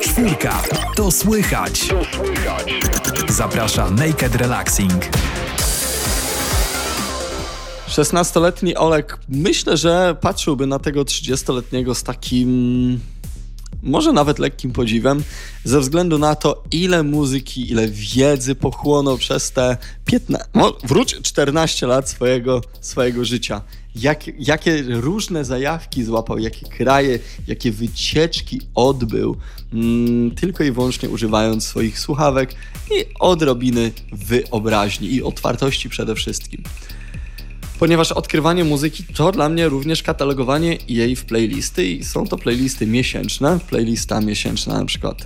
Czwórka. To słychać. Zaprasza Naked Relaxing. 16-letni Olek myślę, że patrzyłby na tego 30-letniego z takim, może nawet lekkim podziwem, ze względu na to, ile muzyki, ile wiedzy pochłonął przez te 14 lat swojego życia. Jakie różne zajawki złapał, jakie kraje, jakie wycieczki odbył, tylko i wyłącznie używając swoich słuchawek i odrobiny wyobraźni i otwartości przede wszystkim. Ponieważ odkrywanie muzyki to dla mnie również katalogowanie jej w playlisty i są to playlisty miesięczne. Playlista miesięczna na przykład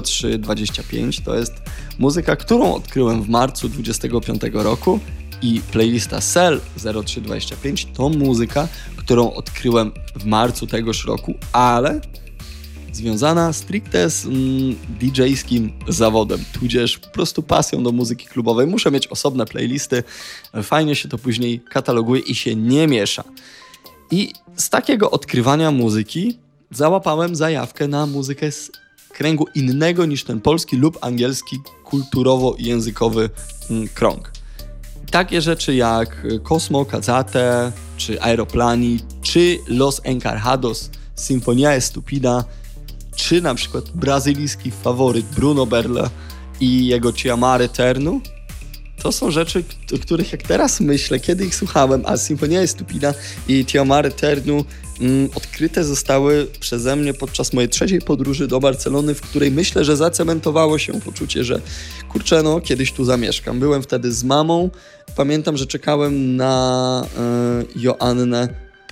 0325 to jest muzyka, którą odkryłem w marcu 25 roku i playlista Cell 0325 to muzyka, którą odkryłem w marcu tegoż roku, ale związana stricte z DJ-skim zawodem, tudzież po prostu pasją do muzyki klubowej. Muszę mieć osobne playlisty, fajnie się to później kataloguje i się nie miesza. I z takiego odkrywania muzyki załapałem zajawkę na muzykę z kręgu innego niż ten polski lub angielski kulturowo-językowy krąg. Takie rzeczy jak Cosmo, Cazate, czy Aeroplani, czy Los Encargados, Sinfonia Estúpida, czy na przykład brazylijski faworyt Bruno Berle i jego Ti Amar Eterno. To są rzeczy, o których jak teraz myślę, kiedy ich słuchałem, a Sinfonia Estúpida i Ti Amar Eterno odkryte zostały przeze mnie podczas mojej trzeciej podróży do Barcelony, w której myślę, że zacementowało się poczucie, że kurczę, no kiedyś tu zamieszkam. Byłem wtedy z mamą, pamiętam, że czekałem na Joannę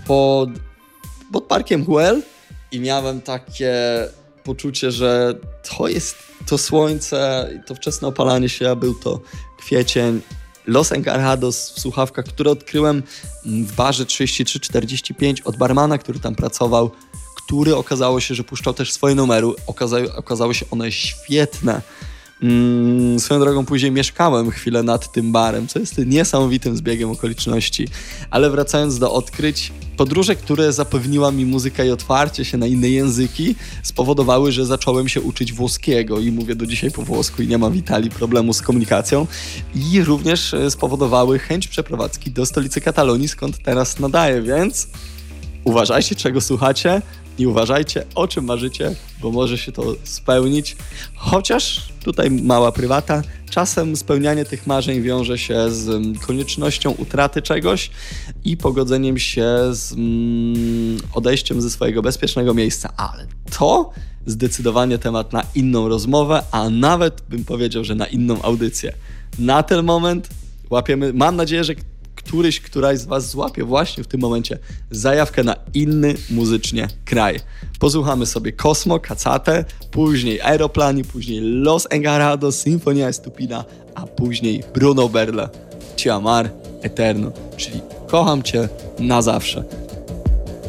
pod parkiem Güell i miałem takie poczucie, że to jest to słońce i to wczesne opalanie się, a był to kwiecień. Los Encargados w słuchawkach, które odkryłem w barze 3345 od barmana, który tam pracował, który okazało się, że puszczał też swoje numery. Okazały się one świetne. Swoją drogą później mieszkałem chwilę nad tym barem, co jest niesamowitym zbiegiem okoliczności. Ale wracając do odkryć, podróże, które zapewniła mi muzyka i otwarcie się na inne języki, spowodowały, że zacząłem się uczyć włoskiego i mówię do dzisiaj po włosku i nie ma Witali problemu z komunikacją. I również spowodowały chęć przeprowadzki do stolicy Katalonii, skąd teraz nadaję, więc uważajcie, czego słuchacie i uważajcie, o czym marzycie, bo może się to spełnić. Chociaż tutaj mała prywata, czasem spełnianie tych marzeń wiąże się z koniecznością utraty czegoś i pogodzeniem się z odejściem ze swojego bezpiecznego miejsca. Ale to zdecydowanie temat na inną rozmowę, a nawet bym powiedział, że na inną audycję. Na ten moment łapiemy, mam nadzieję, że któraś z was złapie właśnie w tym momencie zajawkę na inny muzycznie kraj. Posłuchamy sobie Cosmo, Cazate, później Aeroplani, później Los Encargados, Sinfonia Estúpida, a później Bruno Berle, Ti Amar Eterno, czyli kocham cię na zawsze.